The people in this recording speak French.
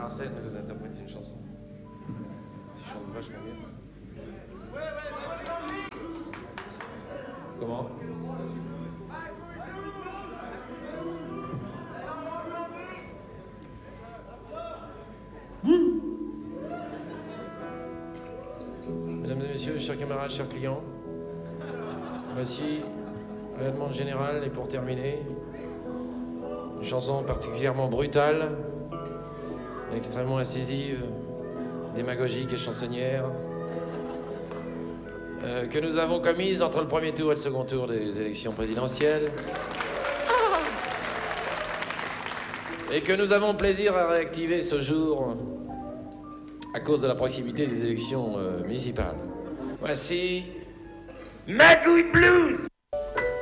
Arsène nous interpréter une chanson. Il chante vachement bien. Comment? Mesdames et messieurs, chers camarades, chers clients, voici la demande générale et pour terminer, une chanson particulièrement brutale, extrêmement incisive, démagogique et chansonnière, que nous avons commise entre le premier tour et le second tour des élections présidentielles, et que nous avons plaisir à réactiver ce jour à cause de la proximité des élections municipales. Voici Magouille Blues.